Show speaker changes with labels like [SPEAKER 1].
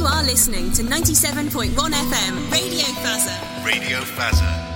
[SPEAKER 1] You are listening to 97.1 FM, Radio Faza.
[SPEAKER 2] Radio Faza.